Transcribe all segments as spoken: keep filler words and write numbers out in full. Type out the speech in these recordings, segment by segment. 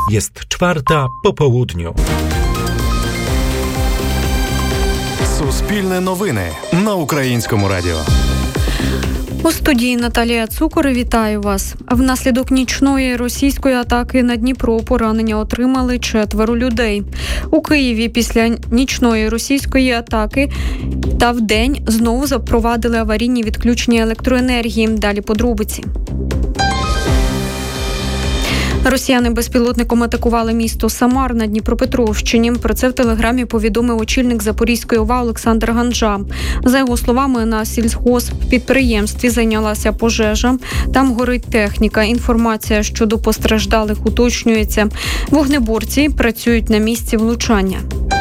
Jest czwarta po południu. Суспільне новини на Українському радіо. У студії Наталія Цукор, вітаю вас. Внаслідок нічної російської атаки на Дніпро поранення отримали четверо людей. У Києві після нічної російської атаки та вдень знову запровадили аварійні відключення електроенергії. Далі подробиці. Росіяни безпілотником атакували місто Самар на Дніпропетровщині. Про це в телеграмі повідомив очільник Запорізької ОВА Олександр Ганжа. За його словами, на сільгосппідприємстві зайнялася пожежа. Там горить техніка. Інформація щодо постраждалих уточнюється. Вогнеборці працюють на місці влучання.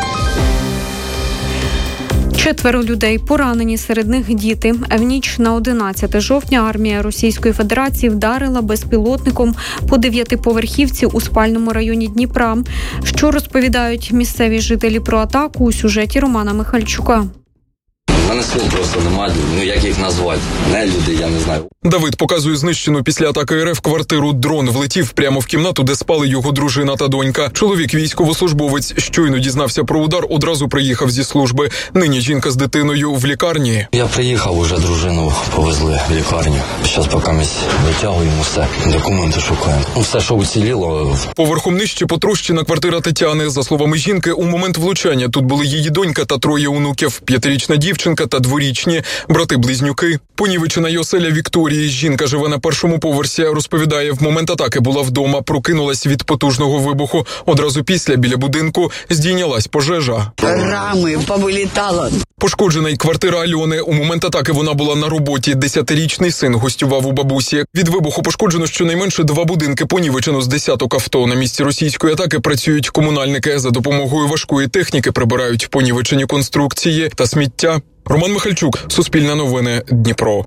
Четверо людей поранені, серед них діти. В ніч на одинадцяте жовтня армія Російської Федерації вдарила безпілотником по дев'ятиповерхівці у спальному районі Дніпра. Що розповідають місцеві жителі про атаку у сюжеті Романа Михальчука. У мене слів просто немає, ну як їх назвати, не люди, я не знаю. Давид показує знищену після атаки РФ квартиру. Дрон влетів прямо в кімнату, де спали його дружина та донька. Чоловік, військовослужбовець, щойно дізнався про удар, одразу приїхав зі служби. Нині жінка з дитиною в лікарні. Я приїхав, уже дружину повезли в лікарню. Зараз поки ми витягуємо все, документи шукаємо. Ну, все, що уціліло. Поверхом нижче потрощена квартира Тетяни. За словами жінки, у момент влучання тут були її донька та троє онуків. П'ятирічна дівчинка та дворічні брати-близнюки. Понівечена й оселя Вікторії. Жінка живе на першому поверсі. Розповідає, в момент атаки була вдома, прокинулась від потужного вибуху. Одразу після біля будинку здійнялась пожежа. Рами повилітало. Пошкоджена й квартира Альони. У момент атаки вона була на роботі. Десятирічний син гостював у бабусі. Від вибуху пошкоджено щонайменше два будинки, понівечено з десяток авто. На місці російської атаки працюють комунальники. За допомогою важкої техніки прибирають понівечені конструкції та сміття. Роман Михальчук, Суспільне новини, Дніпро.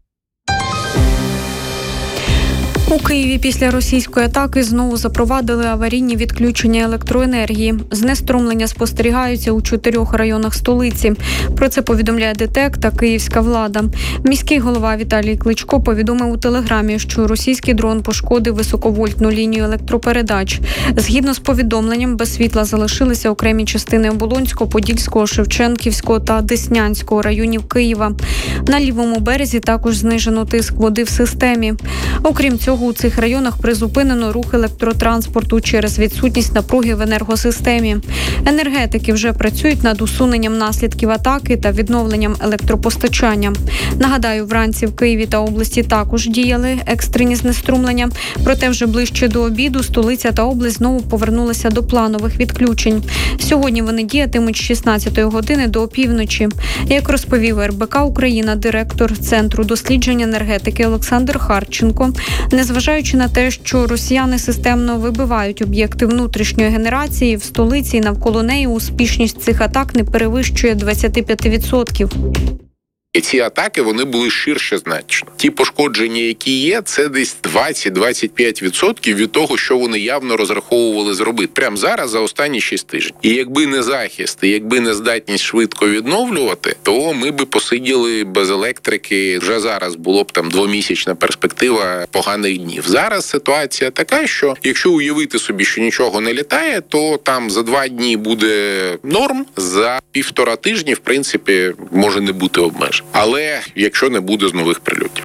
У Києві після російської атаки знову запровадили аварійні відключення електроенергії. Знеструмлення спостерігаються у чотирьох районах столиці. Про це повідомляє ДТЕК та київська влада. Міський голова Віталій Кличко повідомив у телеграмі, що російський дрон пошкодив високовольтну лінію електропередач. Згідно з повідомленням, без світла залишилися окремі частини Оболонського, Подільського, Шевченківського та Деснянського районів Києва. На лівому березі також знижено тиск води в системі. Окрім цього, у цих районах призупинено рух електротранспорту через відсутність напруги в енергосистемі. Енергетики вже працюють над усуненням наслідків атаки та відновленням електропостачання. Нагадаю, вранці в Києві та області також діяли екстрені знеструмлення. Проте вже ближче до обіду столиця та область знову повернулися до планових відключень. Сьогодні вони діятимуть з шістнадцятої години до опівночі. Як розповів ер бе ка Україна директор Центру досліджень енергетики Олександр Харченко, незважаючи на те, що росіяни системно вибивають об'єкти внутрішньої генерації, в столиці і навколо неї успішність цих атак не перевищує двадцять п'ять відсотків. І ці атаки, вони були ширше значно. Ті пошкодження, які є, це десь двадцять-двадцять п'ять відсотків від того, що вони явно розраховували зробити. Прямо зараз, за останні шість тижнів. І якби не захист, і якби не здатність швидко відновлювати, то ми би посиділи без електрики. Вже зараз було б там двомісячна перспектива поганих днів. Зараз ситуація така, що якщо уявити собі, що нічого не літає, то там за два дні буде норм, за півтора тижні, в принципі, може не бути обмежень. Але якщо не буде з нових прильотів.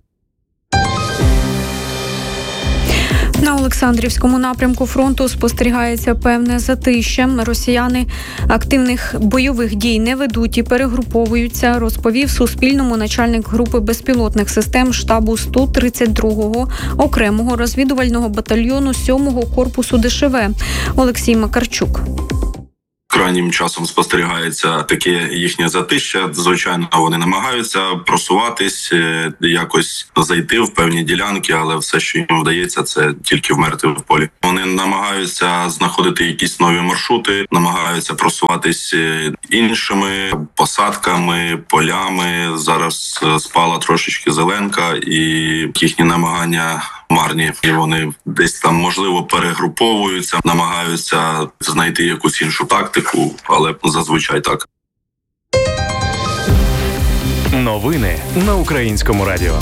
На Олександрівському напрямку фронту спостерігається певне затища. Росіяни активних бойових дій не ведуть і перегруповуються, розповів Суспільному начальник групи безпілотних систем штабу сто тридцять другого окремого розвідувального батальйону сьомого корпусу де ше ве Олексій Макарчук. Крайнім часом спостерігається таке їхнє затища. Звичайно, вони намагаються просуватись, якось зайти в певні ділянки, але все, що їм вдається, це тільки вмерти в полі. Вони намагаються знаходити якісь нові маршрути, намагаються просуватись іншими посадками, полями. Зараз спала трошечки зеленка, і їхні намагання марні. І вони десь там, можливо, перегруповуються, намагаються знайти якусь іншу тактику, але зазвичай так. Новини на Українському радіо.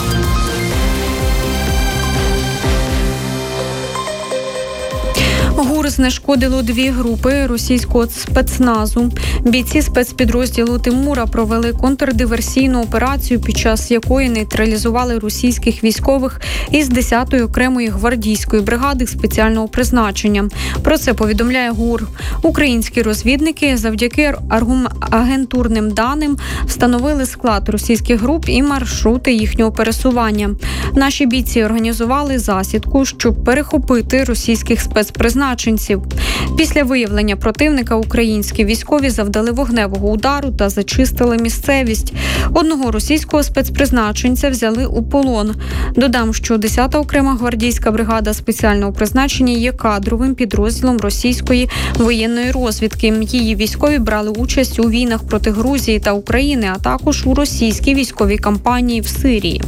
ГУР знешкодило дві групи російського спецназу. Бійці спецпідрозділу Тимура провели контрдиверсійну операцію, під час якої нейтралізували російських військових із десятої окремої гвардійської бригади спеціального призначення. Про це повідомляє ГУР. Українські розвідники завдяки агентурним даним встановили склад російських груп і маршрути їхнього пересування. Наші бійці організували засідку, щоб перехопити російських спецпризначенців. Після виявлення противника українські військові завдали вогневого удару та зачистили місцевість. Одного російського спецпризначенця взяли у полон. Додам, що десята окрема гвардійська бригада спеціального призначення є кадровим підрозділом російської воєнної розвідки. Її військові брали участь у війнах проти Грузії та України, а також у російській військовій кампанії в Сирії.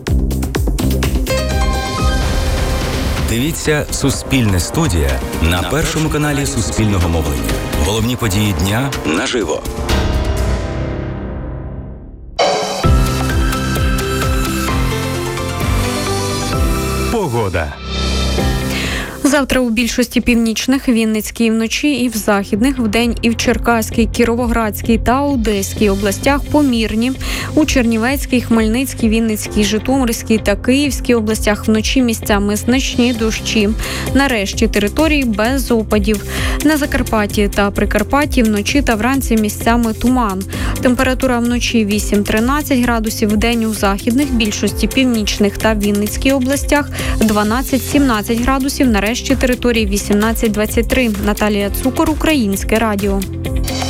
Дивіться «Суспільне студія» на першому каналі Суспільного мовлення. Головні події дня наживо. Погода. Завтра у більшості північних, Вінницькій вночі і в західних, вдень і в Черкаській, Кіровоградській та Одеській областях помірні. У Чернівецькій, Хмельницькій, Вінницькій, Житомирській та Київській областях вночі місцями значні дощі. На решті територій без опадів. На Закарпатті та Прикарпатті вночі та вранці місцями туман. Температура вночі вісім-тринадцять градусів, вдень у західних, більшості північних та Вінницькій областях дванадцять-сімнадцять градусів, на решті території вісімнадцять-двадцять три. Наталія Цукор, Українське радіо.